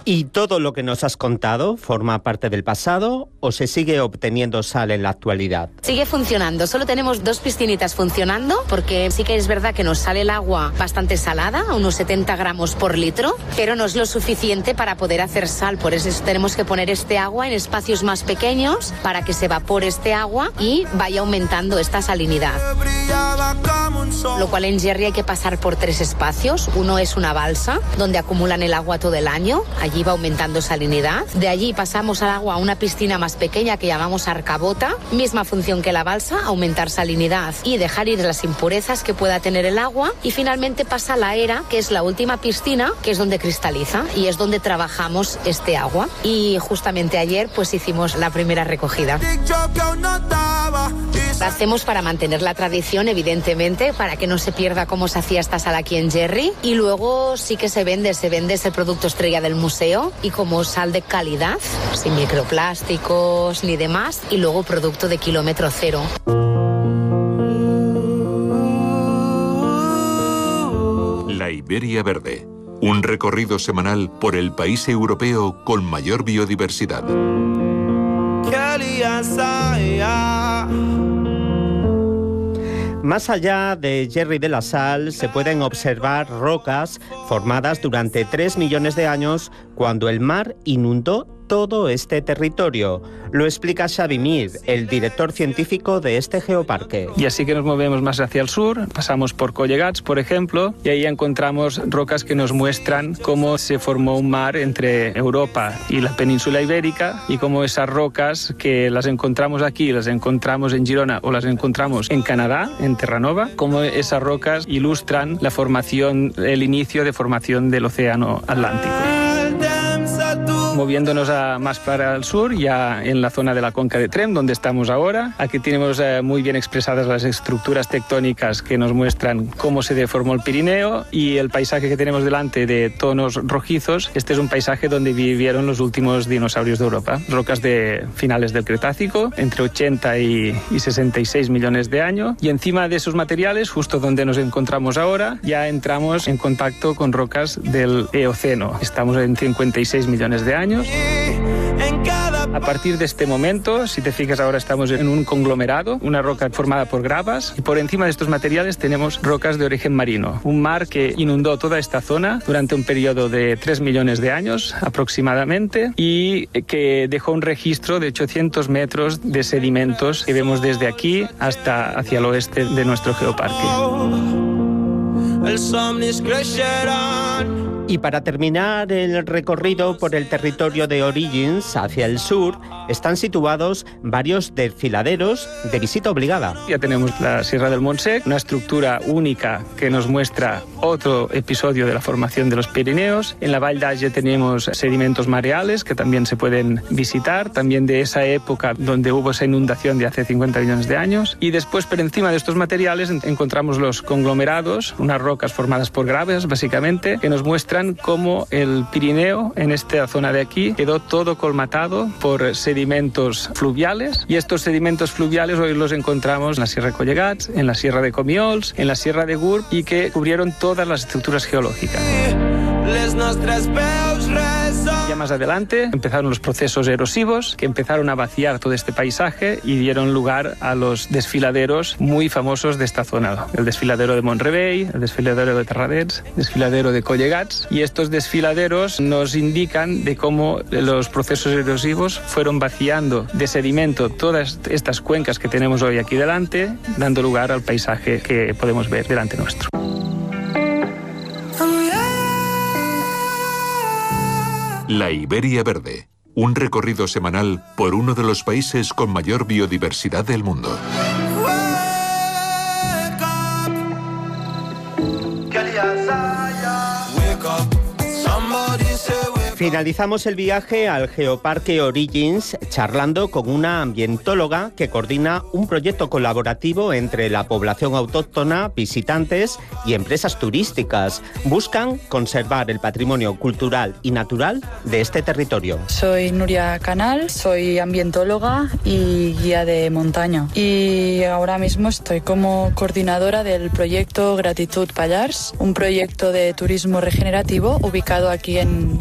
¿Y todo lo que nos has contado forma parte del pasado o se sigue obteniendo sal en la actualidad? Sigue funcionando, solo tenemos 2 piscinitas funcionando porque sí que es verdad que nos sale el agua bastante salada, a unos 70 gramos por litro, pero no es lo suficiente para poder hacer sal, por eso tenemos que poner este agua en espacios más pequeños para que se evapore este agua y vaya aumentando esta salinidad. Lo cual en Gerri hay que pasar por 3 espacios, uno es una balsa donde acumulan el agua todo el año, allí va aumentando salinidad. De allí pasamos al agua a una piscina más pequeña que llamamos arcabota, misma función que la balsa, aumentar salinidad y dejar ir las impurezas que pueda tener el agua. Y finalmente pasa a la era, que es la última piscina, que es donde cristaliza y es donde trabajamos este agua. Y justamente ayer pues hicimos la primera recogida. La hacemos para mantener la tradición, evidentemente, para que no se pierda cómo se hacía esta sal aquí en Gerri. Y luego sí que se vende, es el producto estrella del museo y como sal de calidad, sin microplásticos ni demás, y luego producto de kilómetro cero. La Iberia Verde, un recorrido semanal por el país europeo con mayor biodiversidad. Más allá de Gerri de la Sal se pueden observar rocas formadas durante 3 millones de años cuando el mar inundó todo este territorio. Lo explica Xavi Mir, el director científico de este geoparque. Y así que nos movemos más hacia el sur, pasamos por Collegats, por ejemplo, y ahí encontramos rocas que nos muestran cómo se formó un mar entre Europa y la península ibérica y cómo esas rocas que las encontramos aquí, las encontramos en Girona o las encontramos en Canadá, en Terranova, cómo esas rocas ilustran la formación, el inicio de formación del océano Atlántico. Moviéndonos más para el sur, ya en la zona de la Conca de Tremp, donde estamos ahora. Aquí tenemos muy bien expresadas las estructuras tectónicas que nos muestran cómo se deformó el Pirineo y el paisaje que tenemos delante de tonos rojizos. Este es un paisaje donde vivieron los últimos dinosaurios de Europa. Rocas de finales del Cretácico, entre 80 y 66 millones de años. Y encima de esos materiales, justo donde nos encontramos ahora, ya entramos en contacto con rocas del Eoceno. Estamos en 56 millones de años. A partir de este momento, si te fijas, ahora estamos en un conglomerado, una roca formada por gravas, y por encima de estos materiales tenemos rocas de origen marino. Un mar que inundó toda esta zona durante un periodo de 3 millones de años aproximadamente y que dejó un registro de 800 metros de sedimentos que vemos desde aquí hasta hacia el oeste de nuestro geoparque. Y para terminar el recorrido por el territorio de Origins hacia el sur, están situados varios desfiladeros de visita obligada. Ya tenemos la Sierra del Montsec, una estructura única que nos muestra otro episodio de la formación de los Pirineos. En la Vall d'Age tenemos sedimentos mareales que también se pueden visitar, también de esa época donde hubo esa inundación de hace 50 millones de años. Y después, por encima de estos materiales, encontramos los conglomerados, unas rocas formadas por graves, básicamente, que nos muestran cómo el Pirineo, en esta zona de aquí, quedó todo colmatado por sedimentos fluviales, y estos sedimentos fluviales hoy los encontramos en la Sierra de Collegats, en la Sierra de Comiols, en la Sierra de Gurb, y que cubrieron todas las estructuras geológicas. Ya más adelante empezaron los procesos erosivos que empezaron a vaciar todo este paisaje y dieron lugar a los desfiladeros muy famosos de esta zona. El desfiladero de Mont-Rebei, el desfiladero de Terradets, el desfiladero de Collegats, y estos desfiladeros nos indican de cómo los procesos erosivos fueron vaciando de sedimento todas estas cuencas que tenemos hoy aquí delante, dando lugar al paisaje que podemos ver delante nuestro. La Iberia Verde, un recorrido semanal por uno de los países con mayor biodiversidad del mundo. Finalizamos el viaje al Geoparque Origins charlando con una ambientóloga que coordina un proyecto colaborativo entre la población autóctona, visitantes y empresas turísticas. Buscan conservar el patrimonio cultural y natural de este territorio. Soy Nuria Canal, soy ambientóloga y guía de montaña. Y ahora mismo estoy como coordinadora del proyecto Gratitud Pallars, un proyecto de turismo regenerativo ubicado aquí en